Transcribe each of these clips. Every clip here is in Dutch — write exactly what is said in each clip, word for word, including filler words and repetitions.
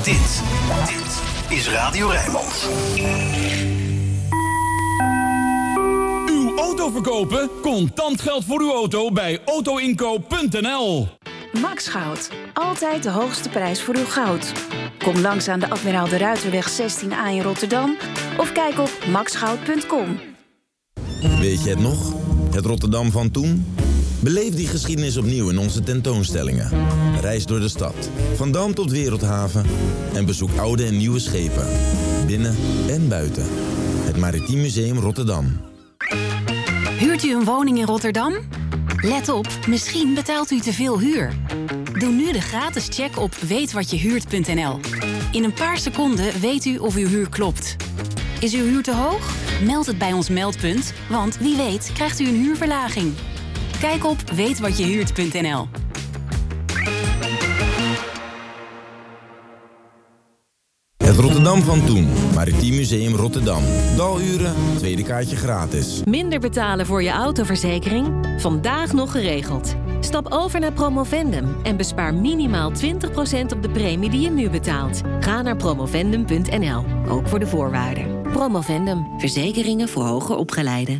Dit, dit is Radio Rijnmond. Uw auto verkopen? Contant geld voor uw auto bij autoinkoop punt n l. Max Goud. Altijd de hoogste prijs voor uw goud. Kom langs aan de Admiraal de Ruiterweg zestien A in Rotterdam of kijk op max goud punt com. Weet je het nog? Het Rotterdam van toen? Beleef die geschiedenis opnieuw in onze tentoonstellingen. Reis door de stad, van Dam tot Wereldhaven en bezoek oude en nieuwe schepen. Binnen en buiten. Het Maritiem Museum Rotterdam. Huurt u een woning in Rotterdam? Let op, misschien betaalt u te veel huur. Doe nu de gratis check op weet wat je huurt punt n l. In een paar seconden weet u of uw huur klopt. Is uw huur te hoog? Meld het bij ons meldpunt, want wie weet krijgt u een huurverlaging. Kijk op weet wat je huurt punt n l. Het Rotterdam van toen. Maritiem Museum Rotterdam. Daluren, tweede kaartje gratis. Minder betalen voor je autoverzekering? Vandaag nog geregeld. Stap over naar Promovendum en bespaar minimaal twintig procent op de premie die je nu betaalt. Ga naar promovendum punt n l, ook voor de voorwaarden. Promovendum, verzekeringen voor hoger opgeleiden.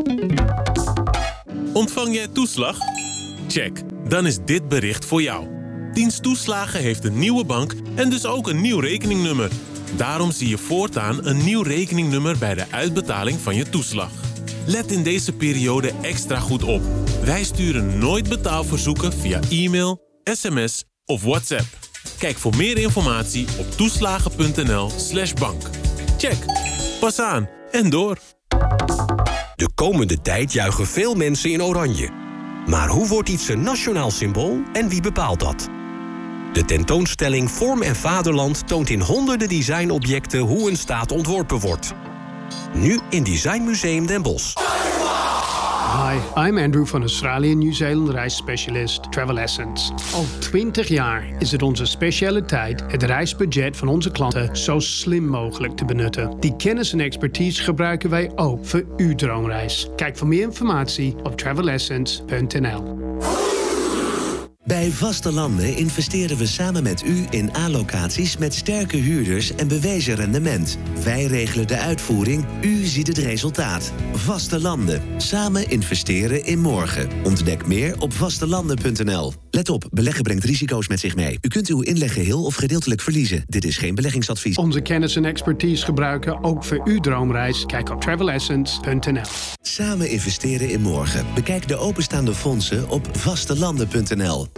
Ontvang jij toeslag? Check, dan is dit bericht voor jou. Dienst Toeslagen heeft een nieuwe bank en dus ook een nieuw rekeningnummer. Daarom zie je voortaan een nieuw rekeningnummer bij de uitbetaling van je toeslag. Let in deze periode extra goed op. Wij sturen nooit betaalverzoeken via e-mail, sms of WhatsApp. Kijk voor meer informatie op toeslagen punt n l slash bank. Check, pas aan en door. De komende tijd juichen veel mensen in oranje. Maar hoe wordt iets een nationaal symbool en wie bepaalt dat? De tentoonstelling Vorm en Vaderland toont in honderden designobjecten hoe een staat ontworpen wordt. Nu in Designmuseum Den Bosch. Hi, I'm Andrew van Australië Nieuw-Zeeland reisspecialist Travel Essence. Al twintig jaar is het onze specialiteit het reisbudget van onze klanten zo slim mogelijk te benutten. Die kennis en expertise gebruiken wij ook voor uw droomreis. Kijk voor meer informatie op travel essence punt n l. Bij Vaste Landen investeren we samen met u in A-locaties met sterke huurders en bewezen rendement. Wij regelen de uitvoering, u ziet het resultaat. Vaste Landen. Samen investeren in morgen. Ontdek meer op vastelanden punt n l. Let op, beleggen brengt risico's met zich mee. U kunt uw inleg geheel of gedeeltelijk verliezen. Dit is geen beleggingsadvies. Onze kennis en expertise gebruiken ook voor uw droomreis. Kijk op travel essence punt n l. Samen investeren in morgen. Bekijk de openstaande fondsen op vastelanden punt n l.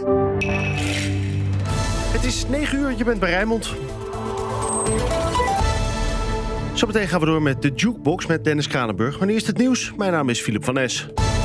Het is negen uur, je bent bij Rijnmond. Zometeen gaan we door met de Jukebox met Dennis Kranenburg. Maar nu is het nieuws. Mijn naam is Philip van Nes.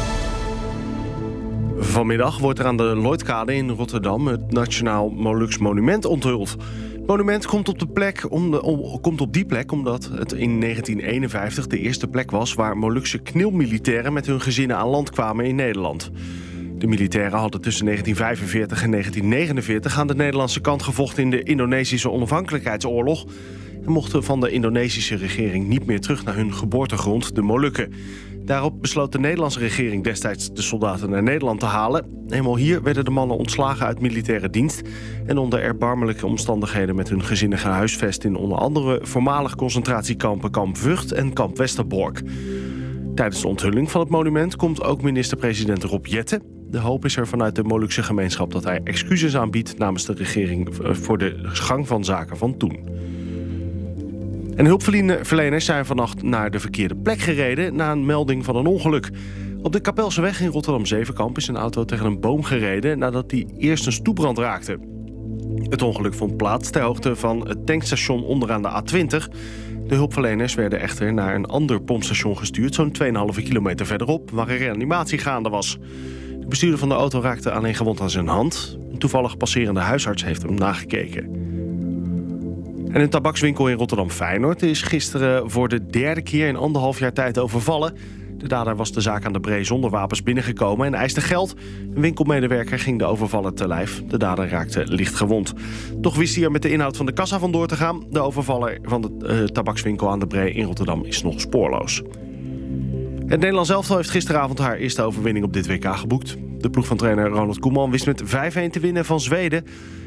Vanmiddag wordt er aan de Lloydkade in Rotterdam het Nationaal Molukse Monument onthuld. Het monument komt op, de plek om de, om, komt op die plek omdat het in negentien eenenvijftig de eerste plek was waar Molukse knilmilitairen met hun gezinnen aan land kwamen in Nederland. De militairen hadden tussen negentien vijfenveertig en negentien negenenveertig aan de Nederlandse kant gevochten in de Indonesische onafhankelijkheidsoorlog en mochten van de Indonesische regering niet meer terug naar hun geboortegrond, de Molukken. Daarop besloot de Nederlandse regering destijds de soldaten naar Nederland te halen. Eenmaal hier werden de mannen ontslagen uit militaire dienst en onder erbarmelijke omstandigheden met hun gezinnen gehuisvest in onder andere voormalig concentratiekampen Kamp Vught en Kamp Westerbork. Tijdens de onthulling van het monument komt ook minister-president Rob Jetten. De hoop is er vanuit de Molukse gemeenschap dat hij excuses aanbiedt namens de regering voor de gang van zaken van toen. En hulpverleners zijn vannacht naar de verkeerde plek gereden na een melding van een ongeluk. Op de Kapelseweg in Rotterdam-Zevenkamp is een auto tegen een boom gereden nadat hij eerst een stoepbrand raakte. Het ongeluk vond plaats ter hoogte van het tankstation onderaan de A twintig. De hulpverleners werden echter naar een ander pompstation gestuurd, zo'n twee komma vijf kilometer verderop, waar een reanimatie gaande was. De bestuurder van de auto raakte alleen gewond aan zijn hand. Een toevallig passerende huisarts heeft hem nagekeken. En een tabakswinkel in Rotterdam-Feyenoord is gisteren voor de derde keer in anderhalf jaar tijd overvallen. De dader was de zaak aan de Bree zonder wapens binnengekomen en eiste geld. Een winkelmedewerker ging de overvaller te lijf. De dader raakte licht gewond. Toch wist hij er met de inhoud van de kassa vandoor te gaan. De overvaller van de uh, tabakswinkel aan de Bree in Rotterdam is nog spoorloos. Het Nederlands elftal heeft gisteravond haar eerste overwinning op dit W K geboekt. De ploeg van trainer Ronald Koeman wist met vijf-een te winnen van Zweden.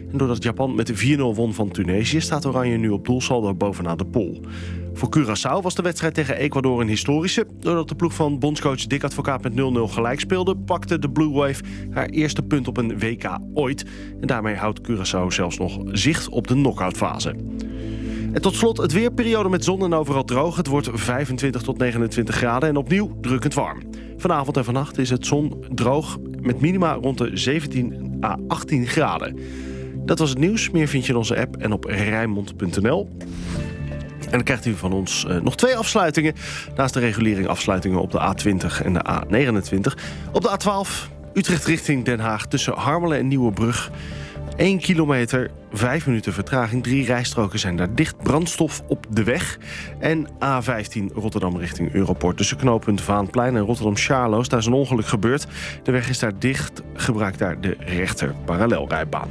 En doordat Japan met vier nul won van Tunesië, staat Oranje nu op doelsaldo bovenaan de pool. Voor Curaçao was de wedstrijd tegen Ecuador een historische. Doordat de ploeg van bondscoach Dick Advocaat met nul nul gelijk speelde, pakte de Blue Wave haar eerste punt op een W K ooit. En daarmee houdt Curaçao zelfs nog zicht op de knock-outfase. En tot slot het weerperiode met zon en overal droog. Het wordt vijfentwintig tot negenentwintig graden en opnieuw drukkend warm. Vanavond en vannacht is het zon droog met minima rond de zeventien à achttien graden. Dat was het nieuws. Meer vind je in onze app en op rijnmond punt n l. En dan krijgt u van ons uh, nog twee afsluitingen. Naast de regulering afsluitingen op de A twintig en de A negenentwintig. Op de A twaalf Utrecht richting Den Haag tussen Harmelen en Nieuwebrug. één kilometer, vijf minuten vertraging. Drie rijstroken zijn daar dicht. Brandstof op de weg. En A vijftien Rotterdam richting Europort. Tussen knooppunt Vaanplein en Rotterdam-Charloes. Daar is een ongeluk gebeurd. De weg is daar dicht. Gebruik daar de rechter parallelrijbaan.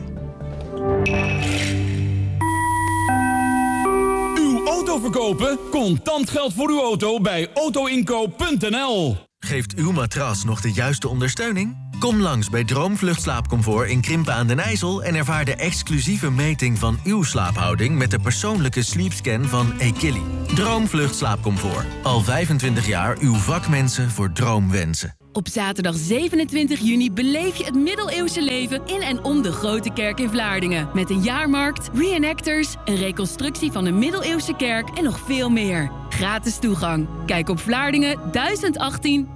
Auto verkopen? Contant geld voor uw auto bij auto inkoop punt n l. Geeft uw matras nog de juiste ondersteuning? Kom langs bij Droomvlucht Slaapcomfort in Krimpen aan den IJssel en ervaar de exclusieve meting van uw slaaphouding met de persoonlijke sleepscan van Ekili. Droomvlucht Slaapcomfort. Al vijfentwintig jaar uw vakmensen voor droomwensen. Op zaterdag zevenentwintig juni beleef je het middeleeuwse leven in en om de Grote Kerk in Vlaardingen. Met een jaarmarkt, reenactors, een reconstructie van de middeleeuwse kerk en nog veel meer. Gratis toegang. Kijk op vlaardingen duizend achttien